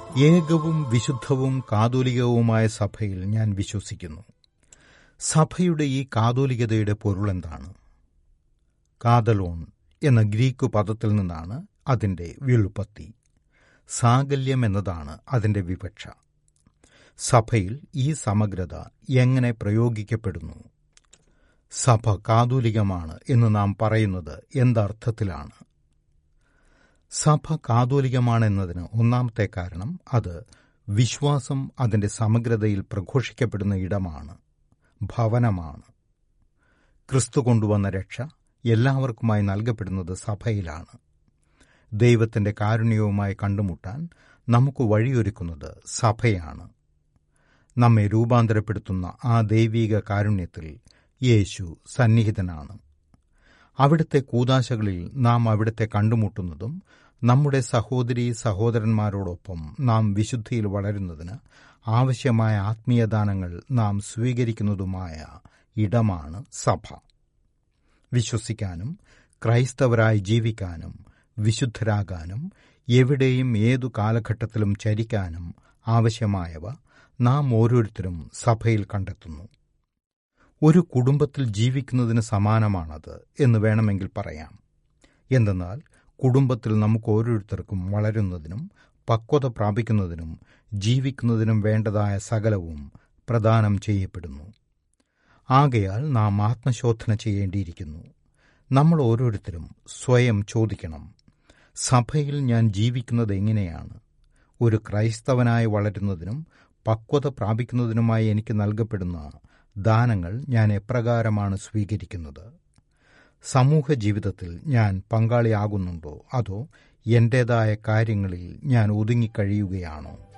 ഏകവും വിശുദ്ധവും കാതോലികവുമായ സഭയിൽ ഞാൻ വിശ്വസിക്കുന്നു. സഭയുടെ ഈ കാതോലികതയുടെ പൊരുളെന്താണ്? കാതലോൺ എന്ന ഗ്രീക്ക് പദത്തിൽ നിന്നാണ് അതിൻ്റെ വ്യുൽപ്പത്തി. സാകല്യം എന്നതാണ് അതിൻ്റെ വിവക്ഷ. സഭയിൽ ഈ സമഗ്രത എങ്ങനെ പ്രയോഗിക്കപ്പെടുന്നു? സഭ കാതോലികമാണ് എന്ന് നാം പറയുന്നത് എന്തർത്ഥത്തിലാണ്? സഭ കാതോലികമാണെന്നതിന് ഒന്നാമത്തെ കാരണം അത് വിശ്വാസം അതിൻ്റെ സമഗ്രതയിൽ പ്രഘോഷിക്കപ്പെടുന്ന ഇടമാണ്, ഭവനമാണ്. ക്രിസ്തു കൊണ്ടുവന്ന രക്ഷ എല്ലാവർക്കുമായി നൽകപ്പെടുന്നത് സഭയിലാണ്. ദൈവത്തിൻ്റെ കാരുണ്യവുമായി കണ്ടുമുട്ടാൻ നമുക്ക് വഴിയൊരുക്കുന്നത് സഭയാണ്. നമ്മെ രൂപാന്തരപ്പെടുത്തുന്ന ആ ദൈവീക കാരുണ്യത്തിൽ യേശു സന്നിഹിതനാണ്. അവിടുത്തെ കൂദാശകളിൽ നാം അവിടുത്തെ കണ്ടുമുട്ടുന്നതും നമ്മുടെ സഹോദരീ സഹോദരന്മാരോടൊപ്പം നാം വിശുദ്ധിയിൽ വളരുന്നതിന് ആവശ്യമായ ആത്മീയദാനങ്ങൾ നാം സ്വീകരിക്കുന്നതുമായ ഇടമാണ് സഭ. വിശ്വസിക്കാനും ക്രൈസ്തവരായി ജീവിക്കാനും വിശുദ്ധരാകാനും എവിടെയും ഏതു കാലഘട്ടത്തിലും ചരിക്കാനും ആവശ്യമായവ നാം ഓരോരുത്തരും സഭയിൽ കണ്ടെത്തുന്നു. ഒരു കുടുംബത്തിൽ ജീവിക്കുന്നതിന് സമാനമാണത് എന്ന് വേണമെങ്കിൽ പറയാം. എന്തെന്നാൽ കുടുംബത്തിൽ നമുക്ക് ഓരോരുത്തർക്കും വളരുന്നതിനും പക്വത പ്രാപിക്കുന്നതിനും ജീവിക്കുന്നതിനും വേണ്ടതായ സകലവും പ്രദാനം ചെയ്യപ്പെടുന്നു. ആകയാൽ നാം ആത്മശോധന ചെയ്യേണ്ടിയിരിക്കുന്നു. നമ്മൾ ഓരോരുത്തരും സ്വയം ചോദിക്കണം, സഭയിൽ ഞാൻ ജീവിക്കുന്നത് എങ്ങനെയാണ്? ഒരു ക്രൈസ്തവനായി വളരുന്നതിനും പക്വത പ്രാപിക്കുന്നതിനുമായി എനിക്ക് നൽകപ്പെടുന്ന ദാനങ്ങൾ ഞാൻ എപ്രകാരമാണ് സ്വീകരിക്കുന്നത്? സമൂഹ ജീവിതത്തിൽ ഞാൻ പങ്കാളിയാകുന്നുണ്ടോ, അതോ എൻ്റേതായ കാര്യങ്ങളിൽ ഞാൻ ഒതുങ്ങിക്കഴിയുകയാണോ?